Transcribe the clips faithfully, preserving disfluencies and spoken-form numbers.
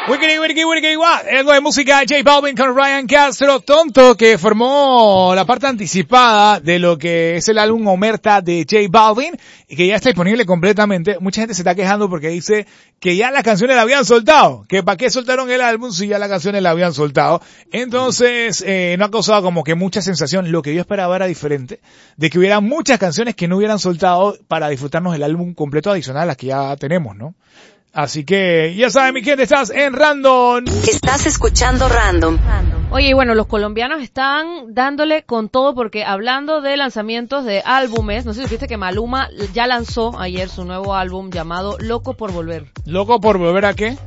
Wikiri, wikiri, wikiri, guau. Algo de música de J Balvin con Ryan Castro, Tonto, que formó la parte anticipada de lo que es el álbum Omerta de J Balvin y que ya está disponible completamente. Mucha gente se está quejando porque dice que ya las canciones la habían soltado, que para qué soltaron el álbum si ya las canciones la habían soltado. Entonces, eh, no ha causado como que mucha sensación. Lo que yo esperaba era diferente, de que hubiera muchas canciones que no hubieran soltado para disfrutarnos el álbum completo adicional a las que ya tenemos, ¿no? Así que, ya saben, mi gente, estás en Random. Estás escuchando Random. Oye, y bueno, los colombianos están dándole con todo porque hablando de lanzamientos de álbumes, no sé si viste que Maluma ya lanzó ayer su nuevo álbum llamado Loco por Volver. ¿Loco por volver a qué?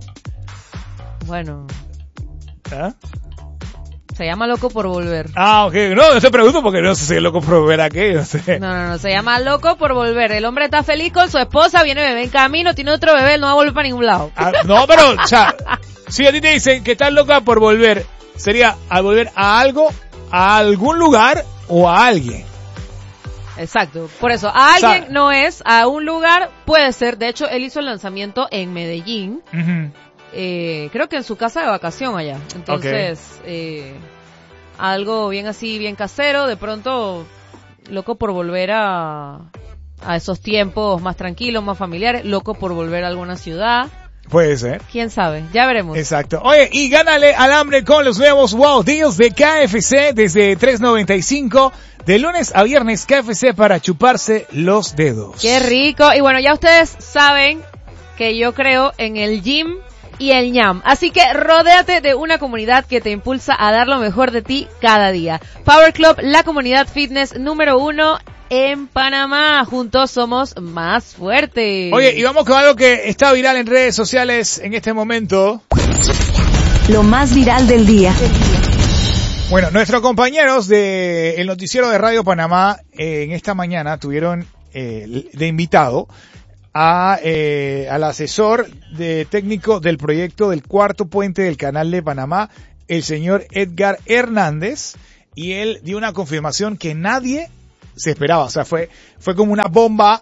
Bueno. ¿Ah? Se llama Loco por Volver. Ah, ok. No, yo te pregunto porque no sé si es loco por volver a qué, no sé. No, no, no, se llama Loco por Volver. El hombre está feliz con su esposa, viene bebé en camino, tiene otro bebé, él no va a volver para ningún lado. Ah, no, pero, o sea, si a ti te dicen que estás loca por volver, sería al volver a algo, a algún lugar o a alguien. Exacto. Por eso, a alguien O sea, no es, a un lugar puede ser. De hecho, él hizo el lanzamiento en Medellín. Uh-huh. Eh, creo que en su casa de vacación allá. Entonces, okay. eh, algo bien así, bien casero, de pronto, loco por volver a, a esos tiempos más tranquilos, más familiares, loco por volver a alguna ciudad. Puede ser. ¿Quién sabe? Ya veremos. Exacto. Oye, y gánale al hambre con los nuevos Wow Deals de K F C desde tres noventa y cinco. De lunes a viernes, K F C para chuparse los dedos. ¡Qué rico! Y bueno, ya ustedes saben que yo creo en el gym y el ñam. Así que rodéate de una comunidad que te impulsa a dar lo mejor de ti cada día. Power Club, la comunidad fitness número uno en Panamá. Juntos somos más fuertes. Oye, y vamos con algo que está viral en redes sociales en este momento. Lo más viral del día. Bueno, nuestros compañeros de el noticiero de Radio Panamá eh, en esta mañana tuvieron eh, de invitado a eh, al asesor de técnico del proyecto del cuarto puente del Canal de Panamá, el señor Edgar Hernández, y él dio una confirmación que nadie se esperaba. O sea, fue fue como una bomba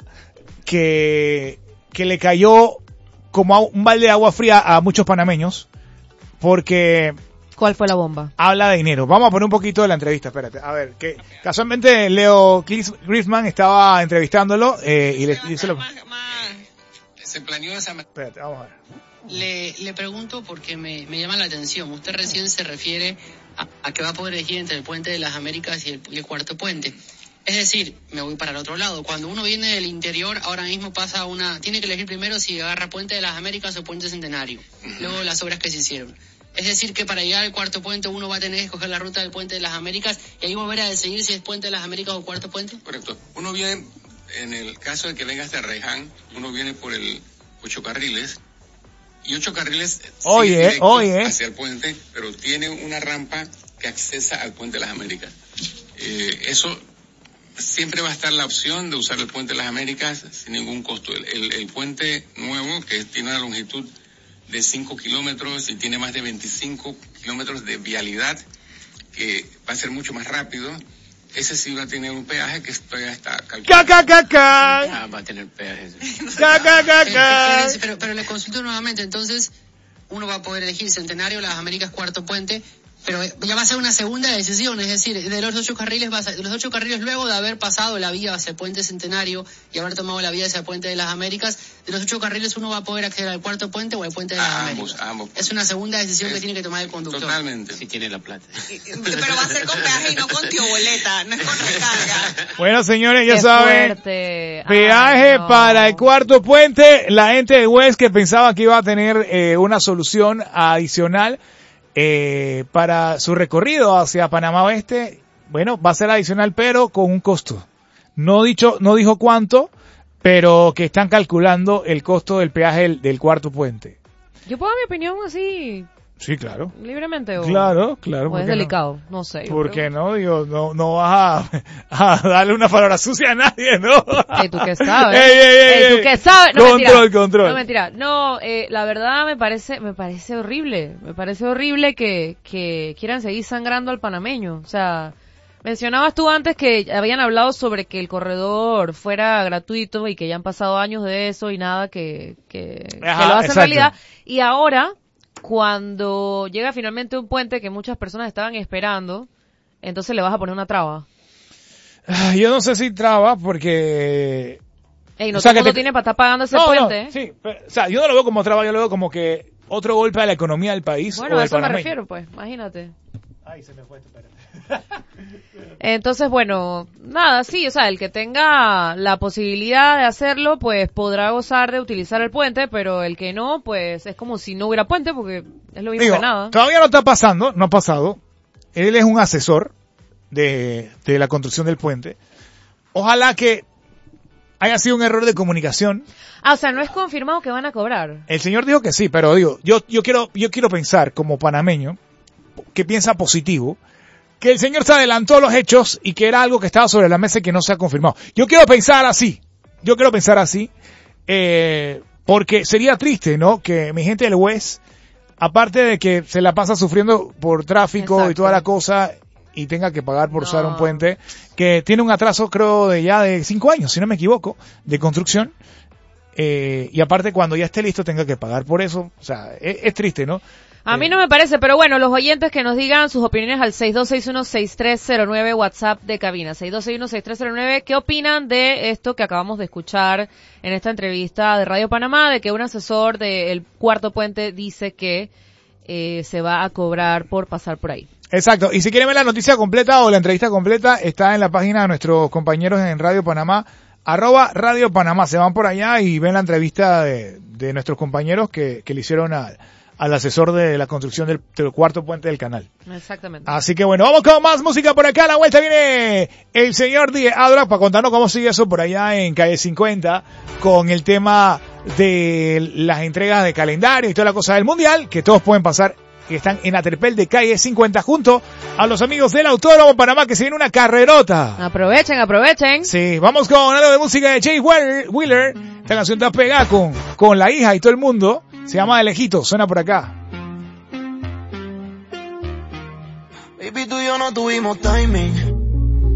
que que le cayó como a un balde de agua fría a muchos panameños, porque ¿cuál fue la bomba? Habla de dinero. Vamos a poner un poquito de la entrevista, espérate. A ver, que casualmente Leo Griezmann estaba entrevistándolo eh, y le dice lo... Se planeó esa... Espérate, vamos a ver. Le, le pregunto porque me, me llama la atención. Usted recién se refiere a, a que va a poder elegir entre el Puente de las Américas y el, y el Cuarto Puente. Es decir, me voy para el otro lado. Cuando uno viene del interior, ahora mismo pasa una... Tiene que elegir primero si agarra Puente de las Américas o Puente Centenario. Uh-huh. Luego las obras que se hicieron. Es decir, que para llegar al Cuarto Puente uno va a tener que escoger la ruta del Puente de las Américas y ahí volver a decidir si es Puente de las Américas o Cuarto Puente. Correcto. Uno viene, en el caso de que vengas de Arraiján, uno viene por el ocho carriles y ocho carriles oye, oye. hacia el puente, pero tiene una rampa que accesa al Puente de las Américas. Eh, eso siempre va a estar la opción de usar el Puente de las Américas sin ningún costo. El, el, el puente nuevo, que tiene una longitud de cinco kilómetros y tiene más de veinticinco kilómetros de vialidad, que va a ser mucho más rápido. Ese sí va a tener un peaje que todavía está calculado. ¡Ca, ca, ca, ca! Ah, va a tener peaje. ¡Ca, ca, ca, ca! Pero, pero le consulto nuevamente, entonces uno va a poder elegir Centenario, Las Américas, Cuarto Puente, pero ya va a ser una segunda decisión, es decir, de los ocho carriles, va a ser, de los ocho carriles luego de haber pasado la vía hacia el Puente Centenario y haber tomado la vía hacia el Puente de las Américas, de los ocho carriles uno va a poder acceder al Cuarto Puente o al Puente de las a Américas. Ambos, a ambos. Es una segunda decisión es, que tiene que tomar el conductor. Totalmente. Si tiene la plata. Pero va a ser con peaje y no con tío boleta, no es con recarga. Bueno, señores, ya Qué saben, fuerte. peaje Ay, no. para el Cuarto Puente. La gente de West que pensaba que iba a tener eh, una solución adicional Eh, para su recorrido hacia Panamá Oeste, bueno, va a ser adicional, pero con un costo. No dicho, no dijo cuánto, pero que están calculando el costo del peaje del, del Cuarto Puente. ¿Yo puedo dar mi opinión así Sí, claro. libremente? O, Claro, claro. o es delicado, no, no sé. ¿Por qué no? Digo, no, no vas a, a darle una palabra sucia a nadie, ¿no? Ey, ¿tú qué sabes? Ey, ey, ey, Ey, ¿tú ey. qué sabes? No, Control, mentira. control. No, mentira. No, eh, la verdad me parece, me parece horrible. Me parece horrible que, que quieran seguir sangrando al panameño. O sea, mencionabas tú antes que habían hablado sobre que el corredor fuera gratuito y que ya han pasado años de eso y nada que, que, Ajá, que lo hace exacto. realidad. Y ahora cuando llega finalmente un puente que muchas personas estaban esperando, entonces le vas a poner una traba. Yo no sé si traba porque... Ey, no o sea, todo el mundo te... tiene para estar pagando ese no, puente. No, sí, pero, o sea, yo no lo veo como traba, yo lo veo como que otro golpe a la economía del país. Bueno, o a del eso me panameño. refiero, pues, imagínate. Ay, se me fue esto, espérate. Entonces, bueno, nada, sí, o sea, el que tenga la posibilidad de hacerlo, pues podrá gozar de utilizar el puente, pero el que no, pues es como si no hubiera puente, porque es lo mismo Digo, que nada. todavía no está pasando, no ha pasado. Él es un asesor de, de la construcción del puente. Ojalá que haya sido un error de comunicación. Ah, o sea, no es confirmado que van a cobrar. El señor dijo que sí, pero digo, yo, yo quiero, yo quiero pensar como panameño, que piensa positivo, que el señor se adelantó a los hechos y que era algo que estaba sobre la mesa y que no se ha confirmado. Yo quiero pensar así, yo quiero pensar así, eh, porque sería triste, ¿no? Que mi gente del West, aparte de que se la pasa sufriendo por tráfico Exacto. y toda la cosa, y tenga que pagar por No. usar un puente, que tiene un atraso creo de ya de cinco años, si no me equivoco, de construcción, eh, y aparte cuando ya esté listo tenga que pagar por eso, o sea, es, es triste, ¿no? A mí no me parece, pero bueno, los oyentes que nos digan sus opiniones al seis dos seis uno, seis tres cero nueve, WhatsApp de cabina, seis dos seis uno, seis tres cero nueve, ¿qué opinan de esto que acabamos de escuchar en esta entrevista de Radio Panamá, de que un asesor del Cuarto Puente dice que eh, se va a cobrar por pasar por ahí? Exacto, y si quieren ver la noticia completa o la entrevista completa, está en la página de nuestros compañeros en Radio Panamá, arroba Radio Panamá, se van por allá y ven la entrevista de, de nuestros compañeros que, que le hicieron a... al asesor de la construcción del, del cuarto puente del canal. Exactamente. Así que bueno, vamos con más música por acá. A la vuelta viene el señor D J Adrock para contarnos cómo sigue eso por allá en Calle cincuenta con el tema de las entregas de calendario y toda la cosa del mundial, que todos pueden pasar, que están en Aterpel de Calle cincuenta junto a los amigos del Autódromo Panamá, que se viene una carrerota. Aprovechen, aprovechen. Sí, vamos con algo de música de Jay Wheeler. Esta canción está pegada con, con la hija y todo el mundo. Se llama De Lejito, suena por acá. Baby, tú y yo no tuvimos timing.